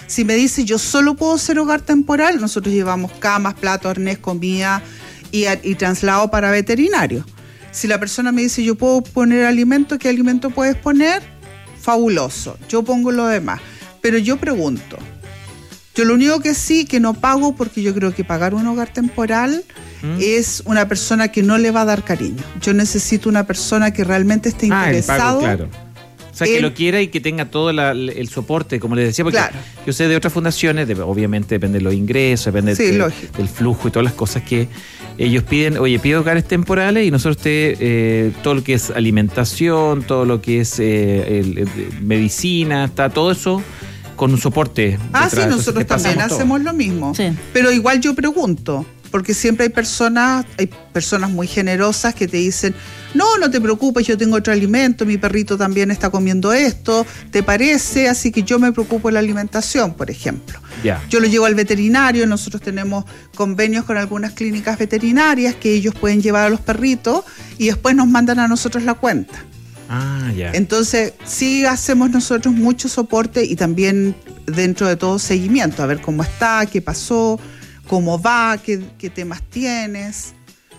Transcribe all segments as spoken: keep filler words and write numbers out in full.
Si me dice yo solo puedo hacer hogar temporal, nosotros llevamos camas, platos, arnés, comida y, y traslado para veterinario. Si la persona me dice yo puedo poner alimento, ¿qué alimento puedes poner? Fabuloso, yo pongo lo demás. Pero yo pregunto, yo lo único que sí, que no pago, porque yo creo que pagar un hogar temporal ¿Mm? es una persona que no le va a dar cariño. Yo necesito una persona que realmente esté interesado. Ah, el pago, claro. O sea, que lo quiera y que tenga todo la, el soporte, como les decía, porque claro. yo sé de otras fundaciones, de, obviamente depende de los ingresos, depende sí, de, del flujo y todas las cosas que ellos piden. Oye, pido hogares temporales y nosotros te, eh, todo lo que es alimentación, todo lo que es eh, el, el, medicina, está todo eso con un soporte. Ah, detrás. Sí, nosotros también hacemos todo. Lo mismo. Sí. Pero igual yo pregunto, porque siempre hay personas, hay personas muy generosas que te dicen, no, no te preocupes, yo tengo otro alimento, mi perrito también está comiendo esto, ¿te parece? Así que yo me preocupo de la alimentación, por ejemplo. Yeah. Yo lo llevo al veterinario, nosotros tenemos convenios con algunas clínicas veterinarias que ellos pueden llevar a los perritos y después nos mandan a nosotros la cuenta. Ah, ya. Yeah. Entonces, sí hacemos nosotros mucho soporte y también dentro de todo seguimiento, a ver cómo está, qué pasó, cómo va, qué, qué temas tienes.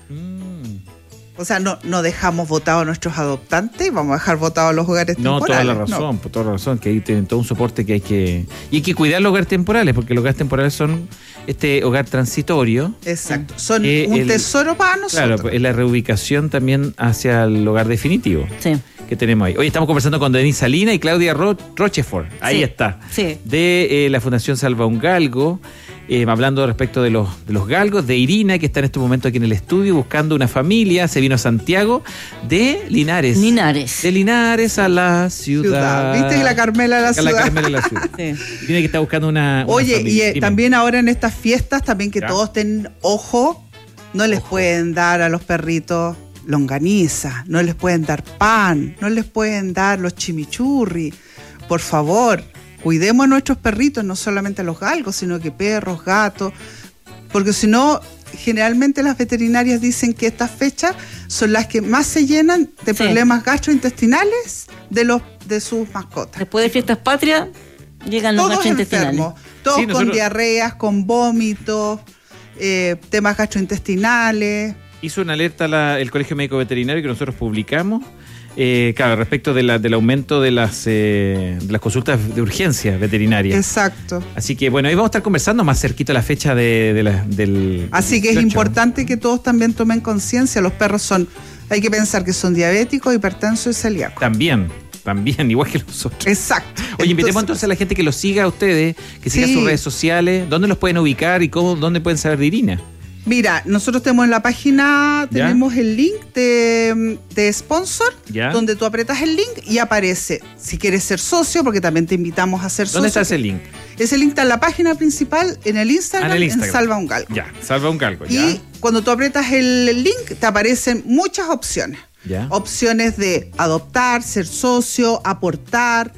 Mm. O sea, no, no dejamos votados a nuestros adoptantes, vamos a dejar votados a los hogares no, temporales. No, toda la razón, no. toda la razón, que ahí tienen todo un soporte que hay que... Y hay que cuidar los hogares temporales, porque los hogares temporales son este hogar transitorio. Exacto, son eh, un el, tesoro para nosotros. Claro, es la reubicación también hacia el hogar definitivo. Sí. Que tenemos ahí. Hoy estamos conversando con Denise Salina y Claudia Ro- Rochefort. Ahí sí. está. Sí. De eh, la Fundación Salva un Galgo. Eh, hablando respecto de los, de los galgos, de Irina, que está en este momento aquí en el estudio buscando una familia, se vino a Santiago, de Linares. Linares. De Linares a la ciudad. ciudad. ¿Viste? La Carmela a la, la ciudad. La Carmela a la ciudad. Sí. Tiene que estar buscando una, una Oye, familia. y eh, también ahora en estas fiestas, también que ya. todos tengan ojo, no les ojo. pueden dar a los perritos longaniza, no les pueden dar pan, no les pueden dar los chimichurri. Por favor, cuidemos a nuestros perritos, no solamente a los galgos, sino que perros, gatos, porque si no, generalmente las veterinarias dicen que estas fechas son las que más se llenan de sí. problemas gastrointestinales de los de sus mascotas. Después de fiestas patrias, llegan los todos gastrointestinales. Enfermos, todos sí, nosotros... con diarreas, con vómitos, eh, temas gastrointestinales. Hizo una alerta la, el Colegio Médico Veterinario que nosotros publicamos. Eh, claro, respecto de la, del aumento de las, eh, de las consultas de urgencia veterinaria. Exacto. Así que bueno, ahí vamos a estar conversando más cerquita la fecha de, de la, del... Así que dieciocho. Es importante que todos también tomen conciencia. Los perros son, hay que pensar que son diabéticos, hipertensos y celíacos. También, también, igual que nosotros. Exacto. Oye, invitemos entonces a la gente que los siga a ustedes, que siga sí. sus redes sociales, dónde los pueden ubicar y cómo, dónde pueden saber de Irina. Mira, nosotros tenemos en la página, ¿Ya? tenemos el link de, de sponsor, ¿Ya? donde tú apretas el link y aparece, si quieres ser socio, porque también te invitamos a ser socio. ¿Dónde está ese link? Ese link está en la página principal, en el Instagram, ah, en, el Instagram. en Salva un Galgo. Ya, Salva un Galgo, ya. Y cuando tú apretas el link, te aparecen muchas opciones. ¿Ya? Opciones de adoptar, ser socio, aportar,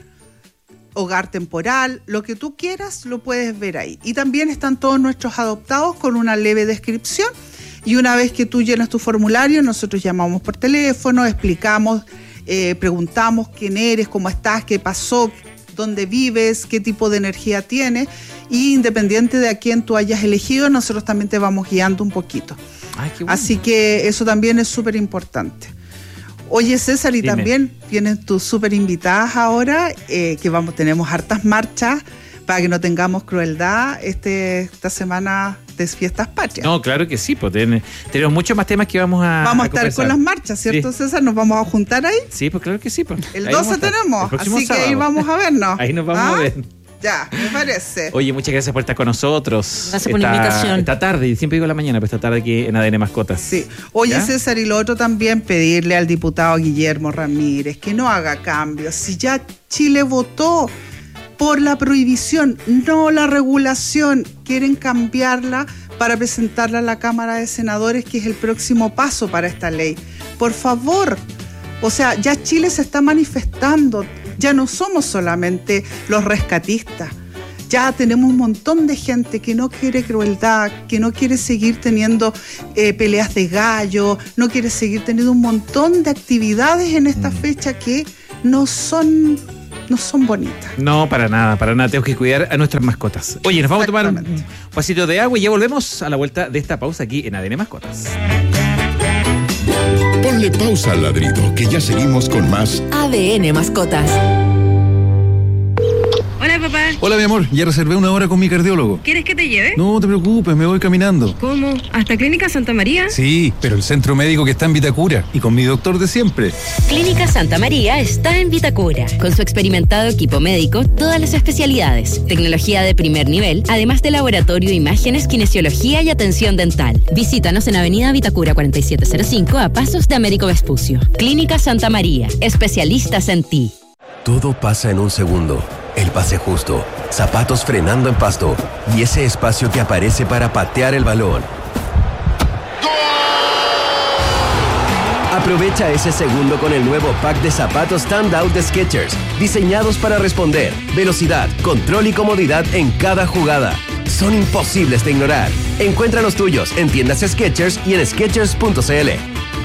hogar temporal, lo que tú quieras lo puedes ver ahí. Y también están todos nuestros adoptados con una leve descripción y una vez que tú llenas tu formulario, nosotros llamamos por teléfono, explicamos, eh, preguntamos quién eres, cómo estás, qué pasó, dónde vives, qué tipo de energía tienes y independiente de a quién tú hayas elegido, nosotros también te vamos guiando un poquito. Ay, qué bueno. Así que eso también es súper importante. Oye, César, y Dime. también tienes tus súper invitadas ahora, eh, que vamos, tenemos hartas marchas para que no tengamos crueldad este, esta semana de fiestas patrias. No, claro que sí, pues ten, tenemos muchos más temas que vamos a Vamos a, a estar conversar. con las marchas, ¿cierto, sí. César? ¿Nos vamos a juntar ahí? Sí, pues claro que sí. Pues. El doce tenemos, así sábado. que ahí vamos a vernos. Ahí nos vamos ¿Ah? a ver. Ya, me parece. Oye, muchas gracias por estar con nosotros. Gracias por esta, la invitación. Esta tarde, siempre digo la mañana, pero esta tarde aquí en A D N Mascotas. Sí. Oye, ¿Ya? César, y lo otro también, pedirle al diputado Guillermo Ramírez que no haga cambios. Si ya Chile votó por la prohibición, no la regulación, quieren cambiarla para presentarla a la Cámara de Senadores, que es el próximo paso para esta ley. Por favor, o sea, ya Chile se está manifestando. Ya no somos solamente los rescatistas, ya tenemos un montón de gente que no quiere crueldad, que no quiere seguir teniendo eh, peleas de gallo, no quiere seguir teniendo un montón de actividades en esta fecha que no son no son bonitas. No, para nada, para nada. Tenemos que cuidar a nuestras mascotas. Oye, nos vamos a tomar un vasito de agua y ya volvemos a la vuelta de esta pausa aquí en A D N Mascotas. Ponle pausa al ladrido, que ya seguimos con más A D N Mascotas. Hola, papá. Hola, mi amor. Ya reservé una hora con mi cardiólogo. ¿Quieres que te lleve? No te preocupes, me voy caminando. ¿Cómo? ¿Hasta Clínica Santa María? Sí, pero el centro médico que está en Vitacura y con mi doctor de siempre. Clínica Santa María está en Vitacura. Con su experimentado equipo médico, todas las especialidades, tecnología de primer nivel, además de laboratorio, imágenes, kinesiología y atención dental. Visítanos en Avenida Vitacura cuarenta y siete cero cinco a pasos de Américo Vespucio. Clínica Santa María, especialistas en ti. Todo pasa en un segundo. El pase justo, zapatos frenando en pasto y ese espacio que aparece para patear el balón. Aprovecha ese segundo con el nuevo pack de zapatos Standout de Skechers, diseñados para responder, velocidad, control y comodidad en cada jugada. Son imposibles de ignorar. Encuentra los tuyos en tiendas Skechers y en skechers punto c l.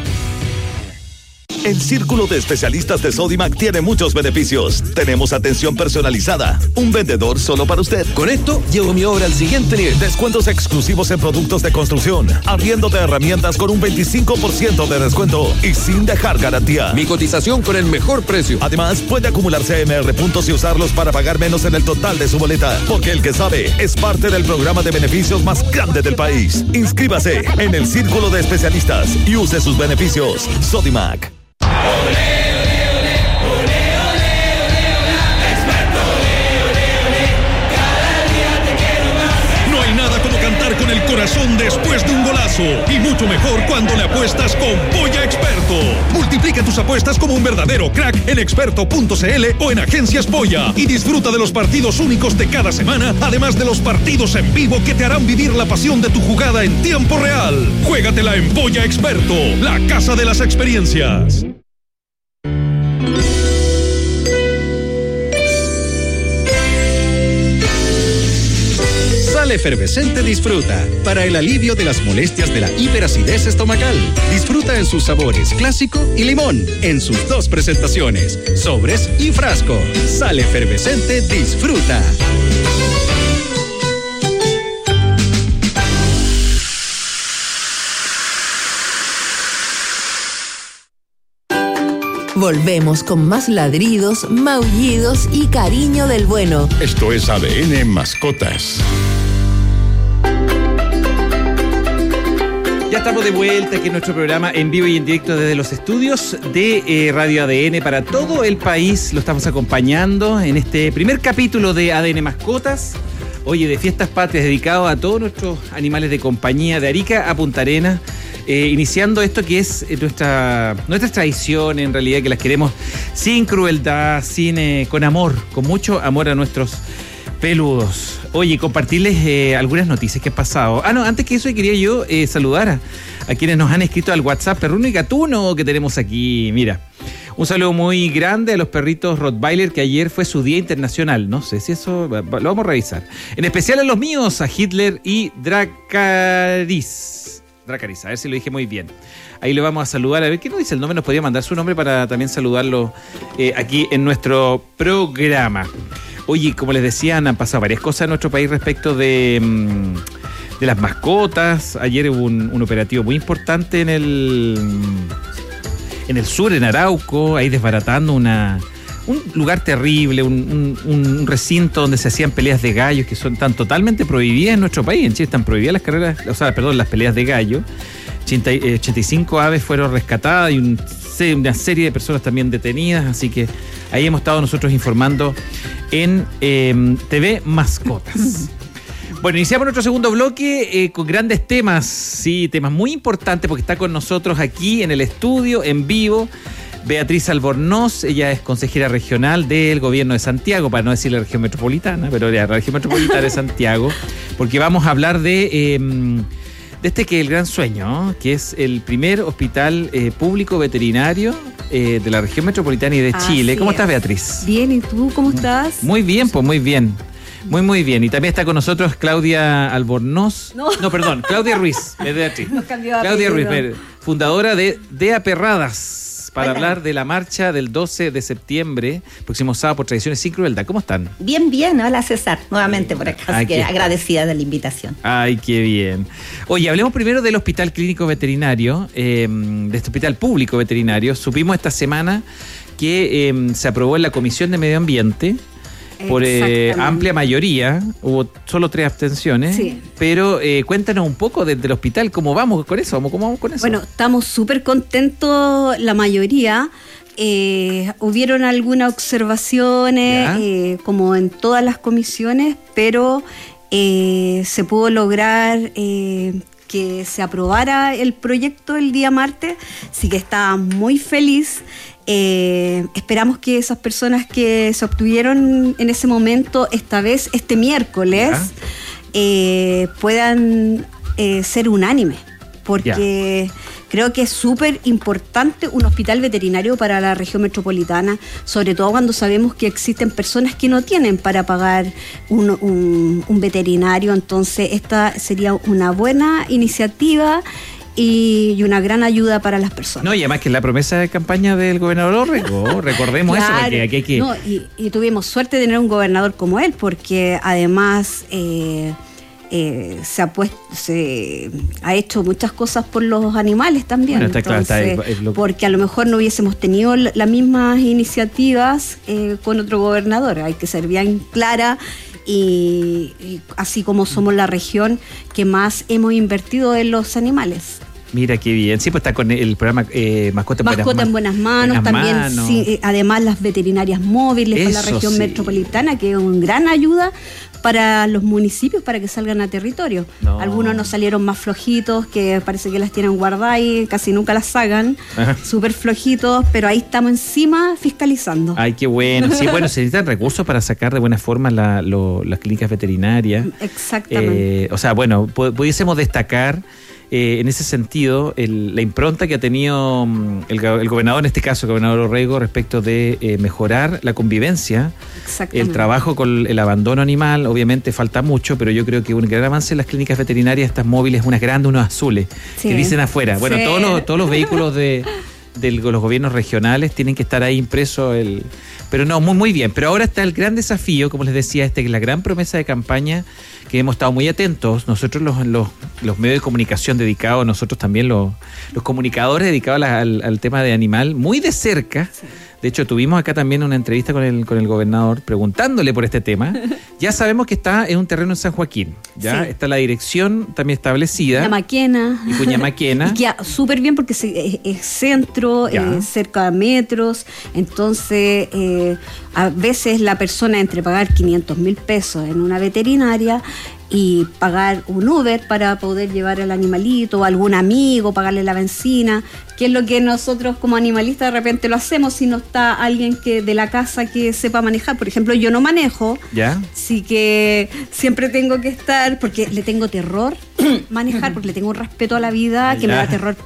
El Círculo de Especialistas de Sodimac tiene muchos beneficios. Tenemos atención personalizada, un vendedor solo para usted. Con esto, llevo mi obra al siguiente nivel. Descuentos exclusivos en productos de construcción, arriendo de herramientas con un veinticinco por ciento de descuento y sin dejar garantía. Mi cotización con el mejor precio. Además, puede acumular C M R puntos y usarlos para pagar menos en el total de su boleta. Porque el que sabe es parte del programa de beneficios más grande del país. Inscríbase en el Círculo de Especialistas y use sus beneficios. Sodimac. No hay nada como cantar con el corazón después de un golazo, y mucho mejor cuando le apuestas con Polla Experto. Multiplica tus apuestas como un verdadero crack en experto punto c l o en Agencias Polla y disfruta de los partidos únicos de cada semana, además de los partidos en vivo que te harán vivir la pasión de tu jugada en tiempo real. Juégatela en Polla Experto, la casa de las experiencias. Sal Efervescente Disfruta, para el alivio de las molestias de la hiperacidez estomacal. Disfruta en sus sabores clásico y limón, en sus dos presentaciones, sobres y frasco. Sal Efervescente Disfruta. Volvemos con más ladridos, maullidos y cariño del bueno. Esto es A D N Mascotas. Ya estamos de vuelta aquí en nuestro programa en vivo y en directo desde los estudios de eh, Radio A D N para todo el país. Lo estamos acompañando en este primer capítulo de A D N Mascotas. Oye, de Fiestas Patrias, dedicado a todos nuestros animales de compañía, de Arica a Punta Arenas. Eh, iniciando esto que es nuestra nuestras tradiciones, en realidad, que las queremos sin crueldad, sin eh, con amor, con mucho amor a nuestros peludos. Oye, compartirles eh, algunas noticias que han pasado. Ah, no, antes que eso quería yo eh, saludar a, a quienes nos han escrito al WhatsApp Perruno y Gatuno que tenemos aquí. Mira, un saludo muy grande a los perritos Rottweiler, que ayer fue su Día Internacional. No sé si eso lo vamos a revisar. En especial a los míos, a Hitler y Dracaris. Dracaris, a ver si lo dije muy bien. Ahí lo vamos a saludar. A ver, ¿qué nos dice el nombre? Nos podría mandar su nombre para también saludarlo eh, aquí en nuestro programa. Oye, como les decía, han pasado varias cosas en nuestro país respecto de, de las mascotas. Ayer hubo un, un operativo muy importante en el, en el sur, en Arauco, ahí desbaratando una... un lugar terrible, un, un, un recinto donde se hacían peleas de gallos que son tan totalmente prohibidas en nuestro país. En Chile están prohibidas las carreras, o sea, perdón, las peleas de gallo. ochenta, ochenta y cinco aves fueron rescatadas y un, una serie de personas también detenidas, así que ahí hemos estado nosotros informando en eh, T V Mascotas. Bueno, iniciamos nuestro segundo bloque eh, con grandes temas, sí, temas muy importantes, porque está con nosotros aquí en el estudio, en vivo, Beatriz Albornoz. Ella es consejera regional del gobierno de Santiago, para no decir la región metropolitana, pero la región metropolitana de Santiago, porque vamos a hablar de, eh, de este que es el gran sueño, ¿no? Que es el primer hospital eh, público veterinario eh, de la región metropolitana y de Así Chile. ¿Cómo es. estás, Beatriz? Bien, ¿y tú cómo estás? Muy bien, pues muy bien. Muy, muy bien. Y también está con nosotros Claudia Albornoz. No, no perdón, Claudia Ruiz, Beatriz. Nos cambió Claudia Ruiz, fundadora de De Aperradas. para Hola. hablar de la marcha del doce de septiembre, próximo sábado, por Tradiciones Sin Crueldad. ¿Cómo están? Bien, bien. Hola, César. Nuevamente por acá. Así Ay, que qué- agradecida de la invitación. Ay, qué bien. Oye, hablemos primero del Hospital Clínico Veterinario, eh, de este Hospital Público Veterinario. Supimos esta semana que eh, se aprobó en la Comisión de Medio Ambiente por eh, amplia mayoría, hubo solo tres abstenciones, Sí. pero eh, cuéntanos un poco desde el hospital, ¿cómo vamos con eso? ¿Cómo, cómo vamos con eso? Bueno, estamos súper contentos la mayoría. Eh, hubieron algunas observaciones, Ya. eh, como en todas las comisiones, pero eh, se pudo lograr eh, que se aprobara el proyecto el día martes, así que estaba muy feliz. Eh, esperamos que esas personas que se obtuvieron en ese momento, esta vez, este miércoles, Ya. eh, puedan eh, ser unánimes, porque creo que es súper importante un hospital veterinario para la región metropolitana, sobre todo cuando sabemos que existen personas que no tienen para pagar un, un, un veterinario. Entonces esta sería una buena iniciativa y, y una gran ayuda para las personas. No, y además que es la promesa de campaña del gobernador Orrego, recordemos eso, Claro. porque aquí hay que... No, y, y tuvimos suerte de tener un gobernador como él, porque además eh, eh, se ha puesto, se ha hecho muchas cosas por los animales también. Bueno, está claro, está Entonces, el- el- porque a lo mejor no hubiésemos tenido la- las mismas iniciativas eh, con otro gobernador. Hay que ser bien clara. Y, y así como somos la región que más hemos invertido en los animales. Mira qué bien. Sí, pues está con el programa eh, Mascota en Mascota en Buenas buenas manos, Buenas también manos. sí, eh, además las veterinarias móviles con la Eso región sí. metropolitana, que es una gran ayuda para los municipios para que salgan a territorio. No. Algunos nos salieron más flojitos, que parece que las tienen guardadas y casi nunca las sacan, Ajá. súper flojitos, pero ahí estamos encima fiscalizando. Ay, qué bueno. Sí, bueno, se necesitan recursos para sacar de buena forma la- lo- las clínicas veterinarias. Exactamente. Eh, o sea, bueno, pu- pudiésemos destacar eh, en ese sentido el- la impronta que ha tenido mm, el, go- el gobernador, en este caso el gobernador Orrego, respecto de eh, mejorar la convivencia, Exactamente. el trabajo con el abandono animal. Obviamente falta mucho, pero yo creo que un gran avance en las clínicas veterinarias, estas móviles, unas grandes, unos azules, Sí. que dicen afuera. Bueno, Sí. todos los, todos los vehículos de, de los gobiernos regionales tienen que estar ahí impreso el... Pero no, muy, muy bien. Pero ahora está el gran desafío, como les decía, este, la gran promesa de campaña que hemos estado muy atentos. Nosotros los, los, los medios de comunicación dedicados, nosotros también los, los comunicadores dedicados a la- al, al tema de animal, muy de cerca. De hecho, tuvimos acá también una entrevista con el, con el gobernador preguntándole por este tema. Ya sabemos que está en un terreno en San Joaquín. Ya Sí. está la dirección también establecida. Yamaquena. Y Cuñamaquena. Y queda súper bien porque se- es, es centro, Ya. eh, cerca de metros. Entonces, eh, a veces la persona entre pagar quinientos mil pesos en una veterinaria y pagar un Uber para poder llevar al animalito o algún amigo, pagarle la benzina, que es lo que nosotros como animalistas de repente lo hacemos si no está alguien que de la casa que sepa manejar. Por ejemplo, yo no manejo. ¿Ya? Así que siempre tengo que estar, porque le tengo terror manejar, porque le tengo un respeto a la vida, que me Ya. da terror,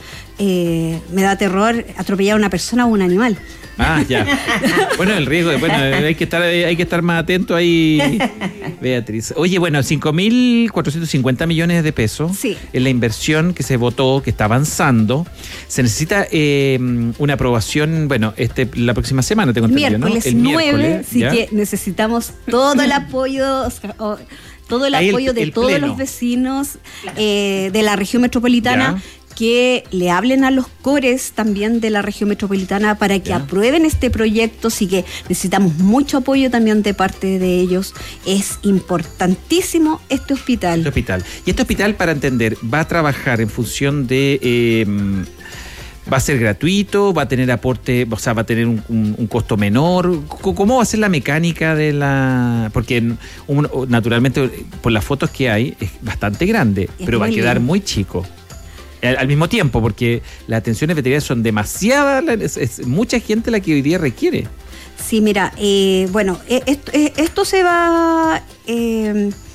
eh, me da terror atropellar a una persona o un animal. Ah, ya. Bueno, el riesgo, de- bueno, hay que estar, hay que estar más atento ahí, Beatriz. Oye, bueno, cinco mil cuatrocientos cincuenta millones de pesos Sí. en la inversión que se votó, que está avanzando. Se necesita eh, una aprobación, bueno, este la próxima semana, tengo entendido, ¿no? Miércoles El nueve, miércoles, así ¿ya? que necesitamos todo el apoyo, o sea, o- todo el Ahí el- apoyo de el todos pleno. los vecinos eh, de la región metropolitana. Ya. Que le hablen a los cores también de la región metropolitana para que Ya. aprueben este proyecto, así que necesitamos mucho apoyo también de parte de ellos. Es importantísimo este hospital. Este hospital. Y este hospital, para entender, va a trabajar en función de... eh, ¿va a ser gratuito? ¿Va a tener aporte? O sea, ¿va a tener un, un- un costo menor? C- ¿Cómo va a ser la mecánica de la...? Porque un- naturalmente, por las fotos que hay, es bastante grande, Es pero va a muy quedar lindo. muy chico. Al, al mismo tiempo, porque las atenciones veterinarias son demasiadas, la- es, es mucha gente la que hoy día requiere. Sí, mira, eh, bueno, eh, esto, eh, esto se va... eh,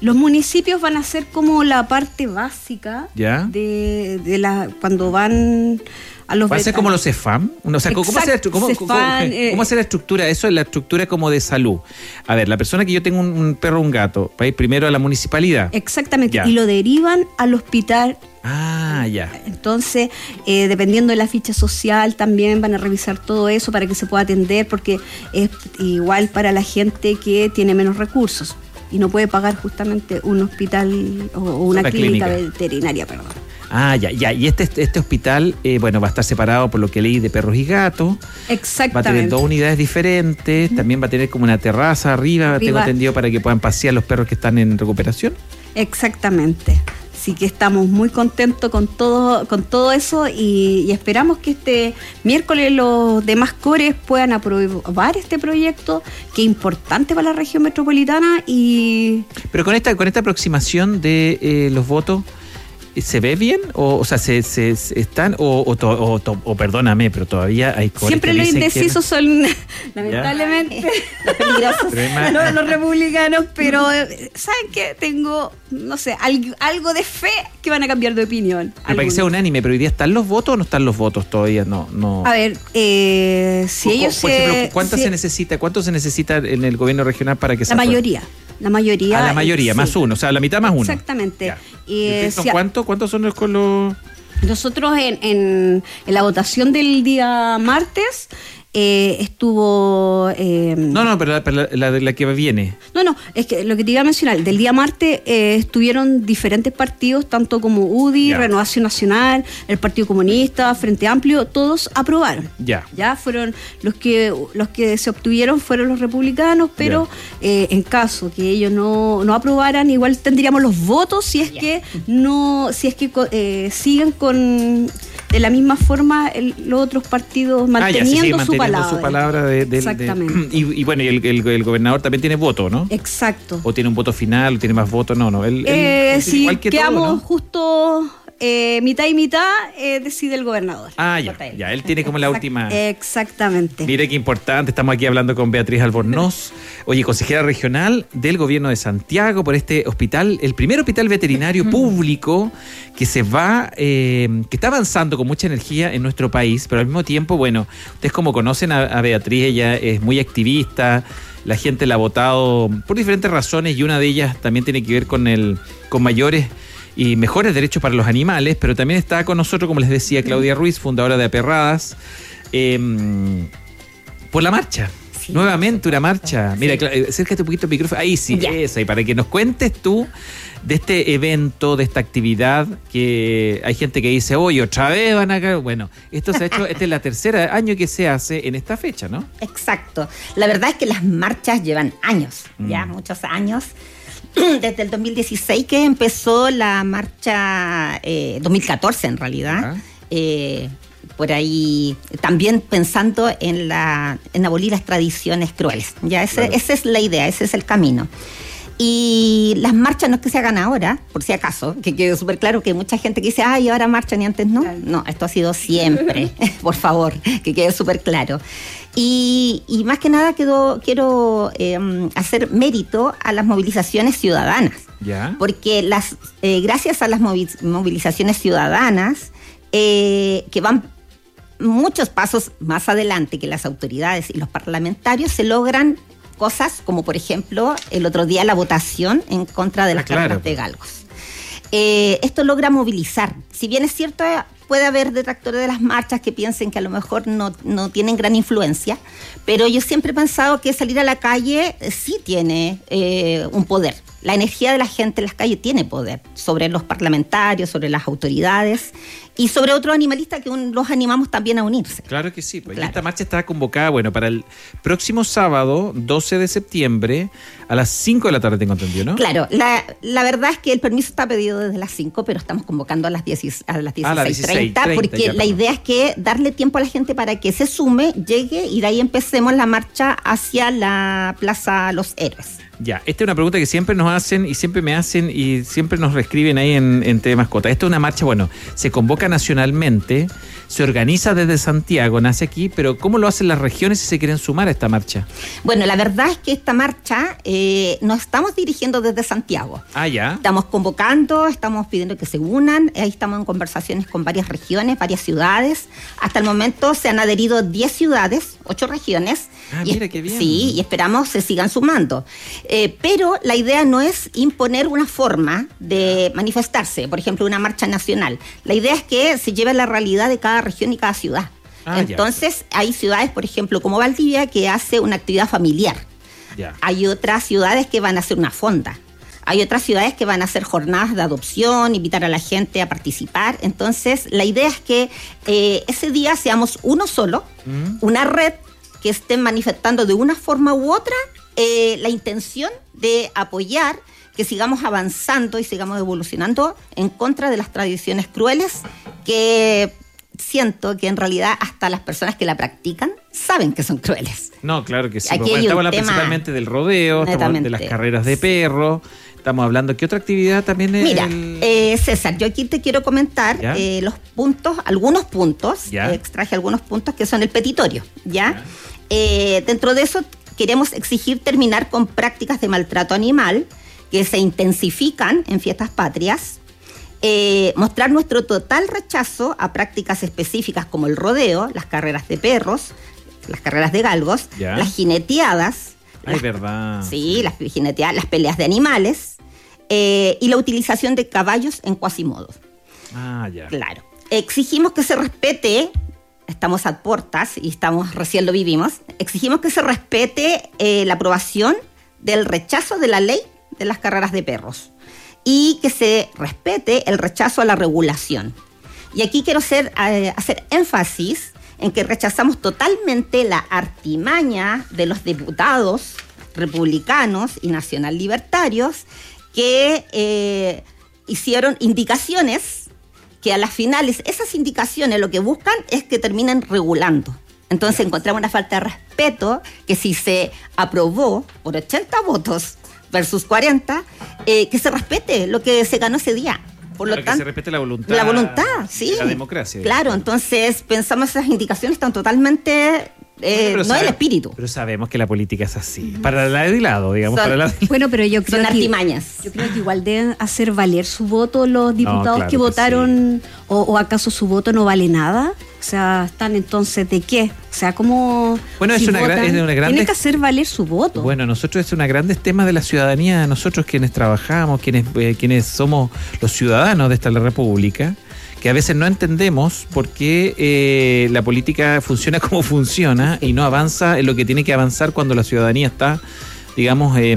Los municipios van a ser como la parte básica ¿Ya? de, de la cuando van a los... ¿Va a ser como los C E F A M? O sea, ¿cómo, Exacto, cómo, C E F A M, cómo, eh, cómo hace la estructura? Eso es la estructura como de salud. A ver, la persona que yo tengo un, un perro o un gato, va a ir primero a la municipalidad. Exactamente, Ya. y lo derivan al hospital. Ah, ya. Entonces, eh, dependiendo de la ficha social, también van a revisar todo eso para que se pueda atender, porque es igual para la gente que tiene menos recursos y no puede pagar justamente un hospital o, o una, una clínica, clínica veterinaria, perdón. Ah, ya, ya. Y este, este hospital, eh, bueno, va a estar separado por lo que leí de perros y gatos. Exactamente. Va a tener dos unidades diferentes. Uh-huh. También va a tener como una terraza arriba, arriba, tengo entendido, para que puedan pasear los perros que están en recuperación. Exactamente. Así que estamos muy contentos con todo, con todo eso y, y esperamos que este miércoles los demás cores puedan aprobar este proyecto, que es importante para la región metropolitana. Y pero con esta, con esta aproximación de eh, los votos, ¿se ve bien? O, o sea, ¿se, se, se están? O, o, o, o, o perdóname, pero todavía hay cores siempre que los indecisos que... son, lamentablemente, los peligrosos, los, los republicanos, pero ¿saben qué? Tengo, no sé, algo, algo de fe que van a cambiar de opinión. Para que sea unánime, pero hoy día ¿están los votos o no están los votos todavía? No, no. A ver, eh, si por, ellos por se... ejemplo, ¿cuánto se, se necesita? ¿Cuánto se necesita en el gobierno regional para que la se mayoría? La mayoría. A la mayoría, sí. más uno, o sea, la mitad más uno. Exactamente. ¿Y eh, si ¿Cuánto, ¿Cuántos son los con los...? Nosotros en, en, en la votación del día martes eh, estuvo... Eh, no, no, pero la, pero la, la, la que viene. No, no, es que lo que te iba a mencionar, del día martes eh, estuvieron diferentes partidos, tanto como U D I, ya. Renovación Nacional, el Partido Comunista, Frente Amplio, todos aprobaron. Ya. Ya fueron los que los que se obtuvieron fueron los republicanos, pero eh, en caso que ellos no, no aprobaran, igual tendríamos los votos si es ya. que no, si es que eh, siguen con de la misma forma el, los otros partidos manteniendo, ah, ya, sí, sí, su manteniendo palabra. su palabra de, de, Exactamente. De, y, y bueno, y el, el, el gobernador también tiene voto, ¿no? Exacto. O tiene un voto final, o tiene más votos, no, no. Él, eh, él, sí, igual que quedamos todo, ¿no? justo eh, mitad y mitad, eh, decide el gobernador. Ah, ya, ya, él tiene como la Exact- última. Exactamente. Mire qué importante, estamos aquí hablando con Beatriz Albornoz, oye, consejera regional del gobierno de Santiago, por este hospital, el primer hospital veterinario público que se va, eh, que está avanzando con mucha energía en nuestro país, pero al mismo tiempo, bueno, ustedes como conocen a, a Beatriz, ella es muy activista, la gente la ha votado por diferentes razones y una de ellas también tiene que ver con el, con mayores y mejores derechos para los animales, pero también está con nosotros, como les decía, Claudia Ruiz, fundadora de Aperradas, eh, por la marcha. Sí, nuevamente una marcha. Mira, sí. Acércate un poquito el micrófono. Ahí sí, ya. Esa. Y para que nos cuentes tú de este evento, de esta actividad, que hay gente que dice, oye, otra vez van acá. Bueno, esto se ha hecho, este es la tercera año que se hace en esta fecha, ¿no? Exacto. La verdad es que las marchas llevan años, mm. ya muchos años. Desde el dos mil dieciséis que empezó la marcha, eh, dos mil catorce en realidad, eh, por ahí también pensando en la en abolir las tradiciones crueles. Ya ese, claro. Esa es la idea, ese es el camino. Y las marchas no es que se hagan ahora, por si acaso, que quede súper claro que hay mucha gente que dice, ay, ahora marchan y antes no. No, esto ha sido siempre, por favor, que quede súper claro. Y, y más que nada quedo, quiero eh, hacer mérito a las movilizaciones ciudadanas. ¿Ya? Porque las, eh, gracias a las movilizaciones ciudadanas, eh, que van muchos pasos más adelante que las autoridades y los parlamentarios, se logran cosas como, por ejemplo, el otro día la votación en contra de las ah, claro. carreras de galgos. Eh, esto logra movilizar. Si bien es cierto, puede haber detractores de las marchas que piensen que a lo mejor no, no tienen gran influencia, pero yo siempre he pensado que salir a la calle sí tiene eh, un poder. La energía de la gente en las calles tiene poder sobre los parlamentarios, sobre las autoridades y sobre otros animalistas que un, los animamos también a unirse. Claro que sí. Pues claro. Esta marcha está convocada, bueno, para el próximo sábado, doce de septiembre, a las cinco de la tarde, tengo entendido, ¿no? Claro, la, la verdad es que el permiso está pedido desde las cinco, pero estamos convocando a las diez, a las dieciséis treinta. treinta, treinta porque la idea es que darle tiempo a la gente para que se sume, llegue y de ahí empecemos la marcha hacia la Plaza Los Héroes. Ya, esta es una pregunta que siempre nos hacen y siempre me hacen y siempre nos reescriben ahí en, en T V Mascota. Esta es una marcha, bueno, se convoca nacionalmente, se organiza desde Santiago, nace aquí, pero ¿cómo lo hacen las regiones si se quieren sumar a esta marcha? Bueno, la verdad es que esta marcha eh, nos estamos dirigiendo desde Santiago. Ah, ya. Estamos convocando, estamos pidiendo que se unan, ahí estamos en conversaciones con varias regiones, varias ciudades. Hasta el momento se han adherido diez ciudades, ocho regiones. Ah, y mira qué bien. Sí, y esperamos se sigan sumando. Eh, pero la idea no es imponer una forma de manifestarse, por ejemplo, una marcha nacional. La idea es que se lleve la realidad de cada región y cada ciudad. Ah, Entonces, ya. hay ciudades, por ejemplo, como Valdivia, que hace una actividad familiar. Ya. Hay otras ciudades que van a hacer una fonda. Hay otras ciudades que van a hacer jornadas de adopción, invitar a la gente a participar. Entonces, la idea es que eh, ese día seamos uno solo, mm. una red que estén manifestando de una forma u otra eh, la intención de apoyar que sigamos avanzando y sigamos evolucionando en contra de las tradiciones crueles que siento que en realidad hasta las personas que la practican saben que son crueles. No, claro que sí. Aquí bueno, estamos hablando principalmente del rodeo, estamos de las carreras de perro. Estamos hablando, ¿qué otra actividad también es? Mira, el... eh, César, yo aquí te quiero comentar eh, los puntos, algunos puntos, eh, extraje algunos puntos que son el petitorio, ¿ya? ya. Eh, dentro de eso queremos exigir terminar con prácticas de maltrato animal que se intensifican en fiestas patrias, eh, mostrar nuestro total rechazo a prácticas específicas como el rodeo, las carreras de perros, las carreras de galgos, ya. las jineteadas. Ay, las, verdad. Sí, las jineteadas, las peleas de animales eh, y la utilización de caballos en cuasimodos. Ah, ya. Claro. Exigimos que se respete, estamos a puertas y estamos recién lo vivimos, exigimos que se respete eh, la aprobación del rechazo de la ley de las carreras de perros y que se respete el rechazo a la regulación. Y aquí quiero hacer, eh, hacer énfasis en que rechazamos totalmente la artimaña de los diputados republicanos y nacional libertarios que eh, hicieron indicaciones que a las finales, esas indicaciones lo que buscan es que terminen regulando. Entonces encontramos una falta de respeto que si se aprobó por ochenta votos versus cuarenta, eh, que se respete lo que se ganó ese día. Por claro, lo tanto, que se respete la voluntad. La voluntad, sí. La democracia. Claro, entonces pensamos esas indicaciones están totalmente... Eh, bueno, no sabe, el espíritu. Pero sabemos que la política es así. Para el lado de lado, digamos. Son, para la... Bueno, pero yo creo son que artimañas. Yo creo que igual deben hacer valer su voto los diputados no, claro que votaron, que sí. o, o acaso su voto no vale nada. O sea, ¿están entonces de qué? O sea, ¿cómo bueno, si es una votan, gran, es de una grande... tienen que hacer valer su voto? Bueno, nosotros es un grandes temas de la ciudadanía, nosotros quienes trabajamos, quienes, eh, quienes somos los ciudadanos de esta república, que a veces no entendemos por qué eh, la política funciona como funciona y no avanza en lo que tiene que avanzar cuando la ciudadanía está, digamos, eh,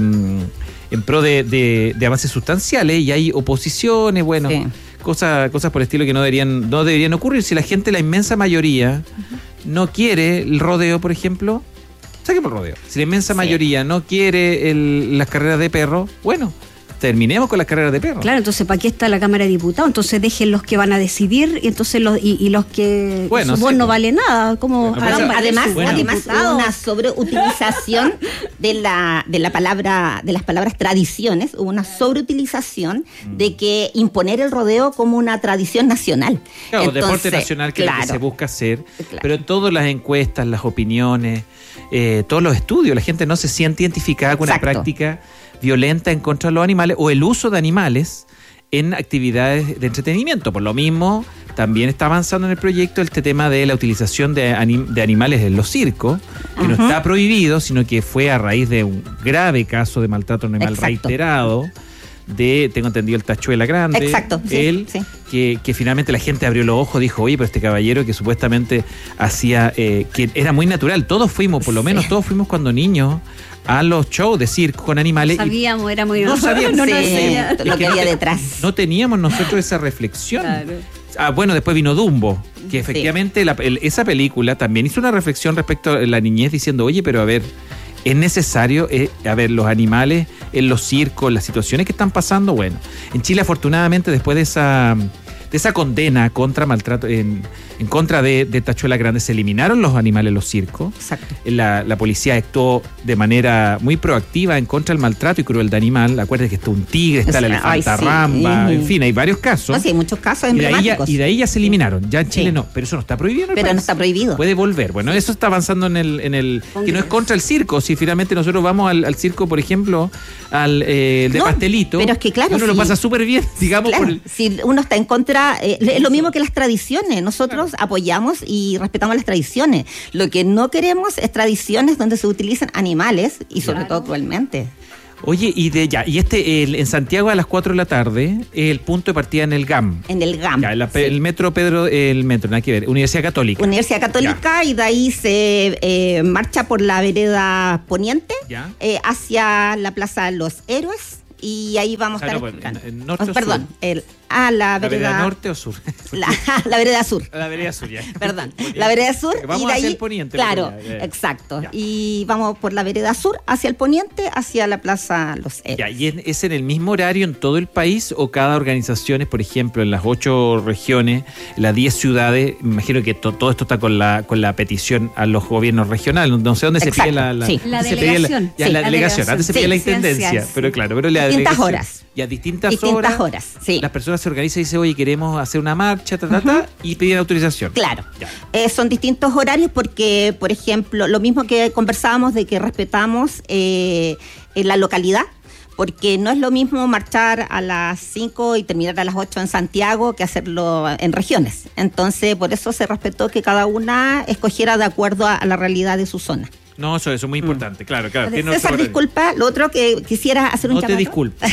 en pro de, de, de avances sustanciales y hay oposiciones, bueno... Sí. Cosas, cosas por el estilo que no deberían, no deberían ocurrir. Si la gente, la inmensa mayoría, uh-huh. no quiere el rodeo, por ejemplo, saquemos el rodeo. Si la inmensa sí. mayoría no quiere el, las carreras de perro, bueno, terminemos con las carreras de perro. Claro, entonces ¿para qué está la Cámara de Diputados? Entonces dejen los que van a decidir y entonces los y, y los que bueno, su voz sí, no vale nada. Como bueno, además, bueno. además hubo una sobreutilización de la de la palabra de las palabras tradiciones, hubo una sobreutilización mm. de que imponer el rodeo como una tradición nacional. Claro, entonces, deporte nacional que claro, es lo que se busca hacer, claro. pero todas las encuestas, las opiniones, eh, todos los estudios, la gente no se siente identificada con Exacto. una práctica violenta en contra de los animales o el uso de animales en actividades de entretenimiento. Por lo mismo, también está avanzando en el proyecto este tema de la utilización de, anim- de animales en los circos, que uh-huh. no está prohibido, sino que fue a raíz de un grave caso de maltrato animal Exacto. reiterado de, tengo entendido, el Tachuela Grande. Exacto, sí, él, sí. Que, que finalmente la gente abrió los ojos, dijo, oye, pero este caballero que supuestamente hacía, eh, que era muy natural, todos fuimos, por lo menos sí. todos fuimos cuando niños, a los shows de circo con animales. No sabíamos, y era muy... No sabíamos no, sí, no sé, lo que había detrás. No teníamos nosotros esa reflexión. Claro. Ah, bueno, después vino Dumbo, que efectivamente sí. la, el, esa película también hizo una reflexión respecto a la niñez diciendo, oye, pero a ver, es necesario, eh, a ver, los animales en los circos, las situaciones que están pasando, bueno, en Chile afortunadamente después de esa... de esa condena contra maltrato, en, en contra de, de Tachuela Grande, se eliminaron los animales en los circos. Exacto. La, la policía actuó de manera muy proactiva en contra del maltrato y crueldad animal. Acuérdense que está un tigre, está la elefantarramba, sí. En fin, hay varios casos. No, sí, hay muchos casos y de, ahí ya, emblemáticos. y de ahí ya se eliminaron. Ya en Chile sí. no, pero eso no está prohibido en el Pero país. no está prohibido. Puede volver. Bueno, eso está avanzando en el, en el que no es contra el circo. Si finalmente nosotros vamos al, al circo, por ejemplo, al eh, de no, pastelito, pero es que claro, uno si, lo pasa súper bien, digamos. Claro, por el... si uno está en contra, eh, es lo mismo que las tradiciones. Nosotros claro. apoyamos y respetamos las tradiciones. Lo que no queremos es tradiciones donde se utilizan animales y sobre claro. todo cruelmente. Oye, y de ya, y este el, en Santiago a las cuatro de la tarde, el punto de partida en el G A M. En el G A M. Ya, la, sí. El metro Pedro, el metro, nada que ver, Universidad Católica. Universidad Católica, ya. Y de ahí se eh, marcha por la vereda poniente eh, hacia la Plaza de los Héroes. Y ahí vamos a estar no, explicando. En, en norte oh, perdón, el, a la, ¿La vereda, vereda norte o sur? La, la vereda sur. La vereda sur, ya. Perdón, la vereda sur. Vamos y de ahí, hacia el poniente. Claro, ya, ya. exacto. Ya. Y vamos por la vereda sur hacia el poniente, hacia la Plaza Los Héroes. Ya, ¿y es en el mismo horario en todo el país o cada organización es, por ejemplo, en las ocho regiones, en las diez ciudades? Me imagino que to, todo esto está con la con la petición a los gobiernos regionales. No sé dónde exacto, se pide la, la, sí. la se delegación. La, ya, sí, la, la delegación. delegación. Antes se sí, pedía la intendencia, sí. pero claro, pero la distintas delegación. horas. Y a distintas, distintas horas, horas sí. Las personas se organizan y dicen, oye, queremos hacer una marcha, ta, ta, ta, uh-huh. y piden autorización. Claro. Eh, son distintos horarios porque, por ejemplo, lo mismo que conversábamos de que respetamos eh, en la localidad, porque no es lo mismo marchar a las cinco y terminar a las ocho en Santiago que hacerlo en regiones. Entonces, por eso se respetó que cada una escogiera de acuerdo a, a la realidad de su zona. No, eso, eso es muy importante, mm. claro, claro. César, disculpa, lo otro que quisiera hacer un no llamado. No te disculpes.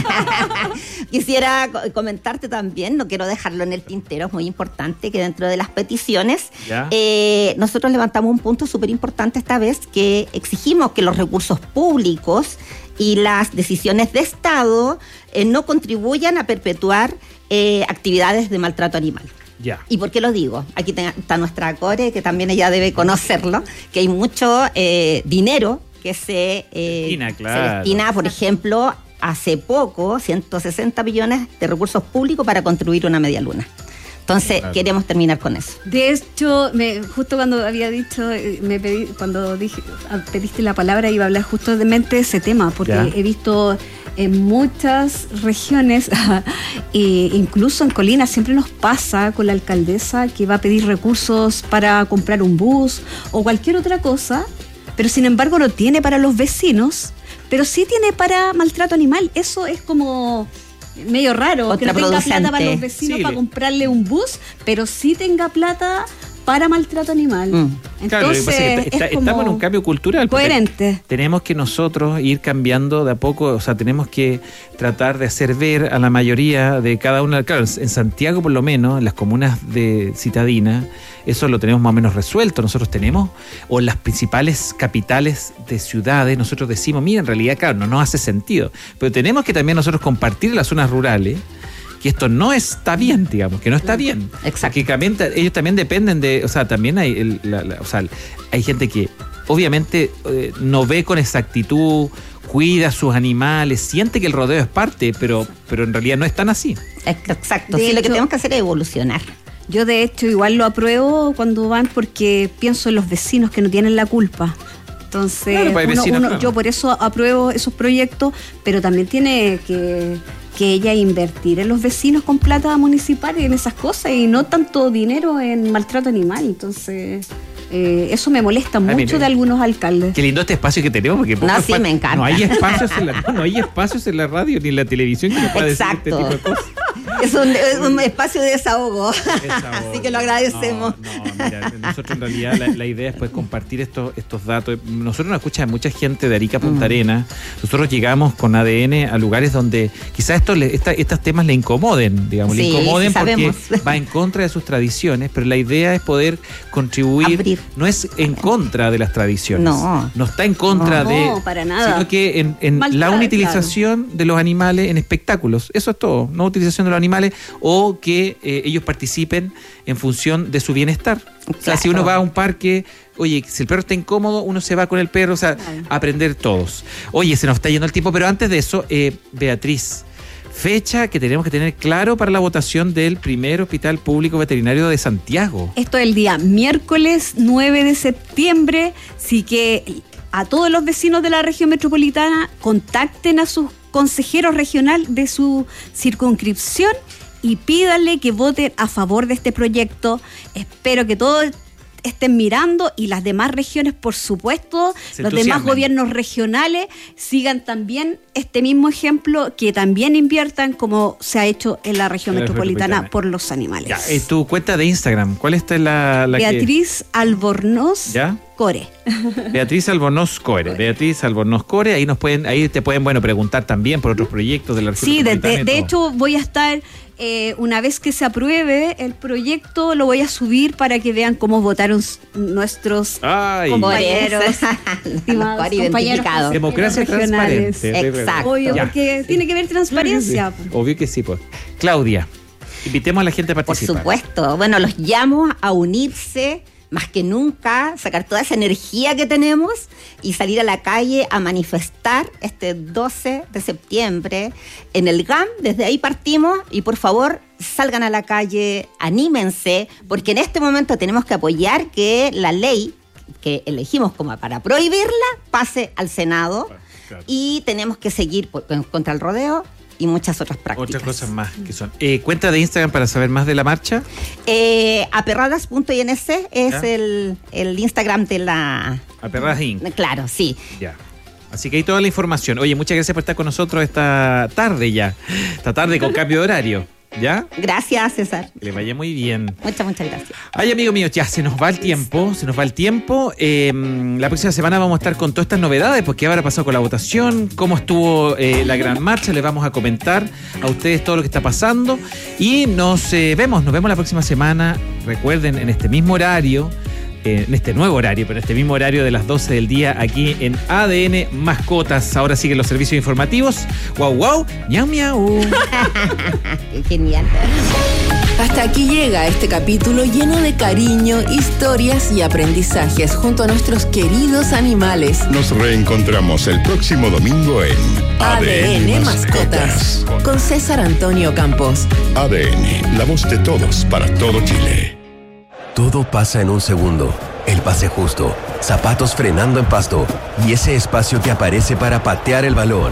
Quisiera comentarte también, no quiero dejarlo en el tintero, es muy importante que dentro de las peticiones eh, nosotros levantamos un punto súper importante esta vez, que exigimos que los recursos públicos y las decisiones de Estado eh, no contribuyan a perpetuar eh, actividades de maltrato animal. Ya. ¿Y por qué lo digo? Aquí está nuestra Core, que también ella debe conocerlo, que hay mucho eh, dinero que se, eh, destina, claro. se destina, por ejemplo, hace poco, ciento sesenta millones de recursos públicos para construir una media luna. Entonces, claro. queremos terminar con eso. De hecho, me, justo cuando había dicho, me pedí, cuando dije, pediste la palabra, iba a hablar justamente de ese tema, porque ya. he visto en muchas regiones, e incluso en Colina, siempre nos pasa con la alcaldesa que va a pedir recursos para comprar un bus o cualquier otra cosa, pero sin embargo no tiene para los vecinos, pero sí tiene para maltrato animal. Eso es como medio raro, que no tenga plata para los vecinos sí, para comprarle un bus, pero sí tenga plata para maltrato animal. Mm. Entonces, claro, que que está, estamos en un cambio cultural. Coherente. Tenemos que nosotros ir cambiando de a poco, o sea, tenemos que tratar de hacer ver a la mayoría de cada una. Claro, en Santiago por lo menos, en las comunas de citadinas, eso lo tenemos más o menos resuelto. Nosotros tenemos, o en las principales capitales de ciudades, nosotros decimos, mira, en realidad, claro, no nos hace sentido. Pero tenemos que también nosotros compartir en las zonas rurales que esto no está bien, digamos, que no está bien. Exacto. Que también, ellos también dependen de, o sea, también hay, el, la, la, o sea, hay gente que obviamente eh, no ve con exactitud, cuida a sus animales, siente que el rodeo es parte, pero, pero en realidad no es tan así. Exacto, sí, lo que tenemos que hacer es evolucionar. Yo de hecho igual lo apruebo cuando van porque pienso en los vecinos que no tienen la culpa. Entonces, claro, uno, vecinos, uno, claro. yo por eso apruebo esos proyectos, pero también tiene que... que ella invertir en los vecinos con plata municipal y en esas cosas y no tanto dinero en maltrato animal. Entonces, eh, eso me molesta mucho mire, de algunos alcaldes. Qué lindo este espacio que tenemos, porque no, sí, me encanta. No hay espacios en la, no hay espacios en la radio ni en la televisión que nos pueda decir este tipo de cosas. Es un, es un espacio de desahogo. desahogo. Así que lo agradecemos. No, no, mira, nosotros en realidad la, la idea es pues compartir estos, estos datos. Nosotros nos escucha mucha gente de Arica a Punta mm. Arenas. Nosotros llegamos con A D N a lugares donde quizás esto le, esta, estos temas le incomoden, digamos, sí, le incomoden sí, porque sabemos. va en contra de sus tradiciones, pero la idea es poder contribuir. Abrir. No es en contra de las tradiciones. No. No está en contra no, de. No, para nada. Sino que en, en Maltratar, la utilización claro. de los animales en espectáculos. Eso es todo. No utilización de los animales o que eh, ellos participen en función de su bienestar. Claro. O sea, si uno va a un parque, oye, si el perro está incómodo, uno se va con el perro, o sea, claro. aprender todos. Oye, se nos está yendo el tiempo, pero antes de eso, eh, Beatriz, fecha que tenemos que tener claro para la votación del primer hospital público veterinario de Santiago. Esto es el día miércoles nueve de septiembre, así que a todos los vecinos de la región metropolitana contacten a sus consejeros regional de su circunscripción y pídanle que voten a favor de este proyecto. Espero que todos estén mirando y las demás regiones, por supuesto, Se los demás gobiernos regionales sigan también este mismo ejemplo, que también inviertan como se ha hecho en la región metropolitana, metropolitana por los animales. Ya, ¿y tu cuenta de Instagram? ¿Cuál está la, la Beatriz que... Albornoz ¿Ya? Core. Beatriz Albornoz Core. Beatriz Albornoz Core, ahí nos pueden, ahí te pueden bueno preguntar también por otros proyectos de la región Sí, de, metropolitana. de, de hecho voy a estar Eh, una vez que se apruebe el proyecto, lo voy a subir para que vean cómo votaron nuestros Ay. compañeros, compañeros identificados. Democracia transparente. Exacto. Obvio, porque ya. tiene que haber transparencia. Sí, sí, sí. Obvio que sí, pues. Claudia, invitemos a la gente a participar. Por supuesto. Bueno, los llamo a unirse más que nunca, sacar toda esa energía que tenemos y salir a la calle a manifestar este doce de septiembre en el G A M. Desde ahí partimos y por favor salgan a la calle, anímense, porque en este momento tenemos que apoyar que la ley que elegimos como para prohibirla pase al Senado. Claro. Y tenemos que seguir por, contra el rodeo y muchas otras prácticas. Otras cosas más que son. Eh, ¿Cuenta de Instagram para saber más de la marcha? Eh, aperradas punto I N C es el, el Instagram de la... Aperradas Incorporated. Claro, sí. Ya. Así que hay toda la información. Oye, muchas gracias por estar con nosotros esta tarde ya. Esta tarde con cambio de horario. ¿Ya? Gracias, César. Que le vaya muy bien. Muchas, muchas gracias. Ay, amigos míos, ya se nos va el tiempo, se nos va el tiempo. Eh, la próxima semana vamos a estar con todas estas novedades, porque habrá pasado con la votación, cómo estuvo eh, la gran marcha, les vamos a comentar a ustedes todo lo que está pasando. Y nos eh, vemos, nos vemos la próxima semana. Recuerden, en este mismo horario, eh, en este nuevo horario, pero en este mismo horario de las doce del día, aquí en A D N Mascotas. Ahora siguen los servicios informativos. Guau, guau, miau, miau. Genial. Hasta aquí llega este capítulo lleno de cariño, historias y aprendizajes junto a nuestros queridos animales. Nos reencontramos el próximo domingo en A D N Mascotas con César Antonio Campos. A D N, la voz de todos para todo Chile. Todo pasa en un segundo. El pase justo, zapatos frenando en pasto y ese espacio que aparece para patear el balón.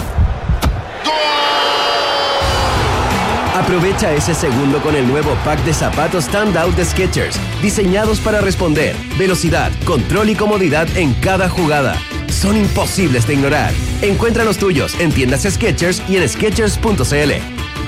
Aprovecha ese segundo con el nuevo pack de zapatos Standout de Skechers, diseñados para responder, velocidad, control y comodidad en cada jugada. Son imposibles de ignorar. Encuentra los tuyos en tiendas Skechers y en skechers punto c l.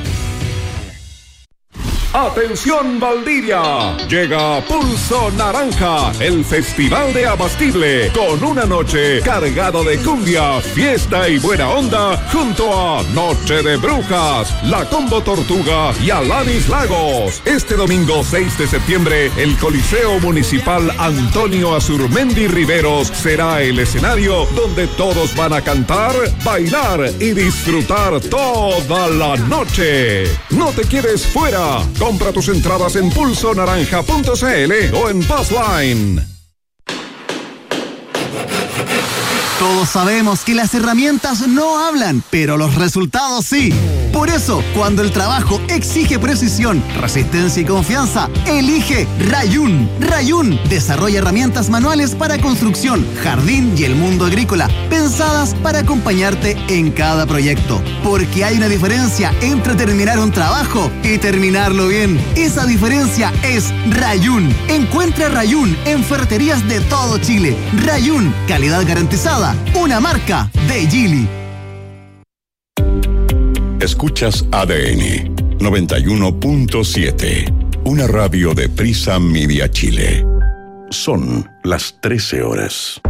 ¡Atención Valdivia! Llega Pulso Naranja, el festival de Abastible, con una noche cargado de cumbia, fiesta y buena onda, junto a Noche de Brujas, La Combo Tortuga y Alanis Lagos. Este domingo seis de septiembre, el Coliseo Municipal Antonio Azurmendi Riveros será el escenario donde todos van a cantar, bailar y disfrutar toda la noche. No te quedes fuera. Compra tus entradas en pulso naranja punto c l o en Passline. Todos sabemos que las herramientas no hablan, pero los resultados sí. Por eso, cuando el trabajo exige precisión, resistencia y confianza, elige Rayun. Rayun desarrolla herramientas manuales para construcción, jardín y el mundo agrícola, pensadas para acompañarte en cada proyecto. Porque hay una diferencia entre terminar un trabajo y terminarlo bien. Esa diferencia es Rayun. Encuentra Rayun en ferreterías de todo Chile. Rayun, calidad garantizada. Una marca de Geely. Escuchas A D N noventa y uno punto siete, una radio de Prisa Media Chile. Son las trece horas.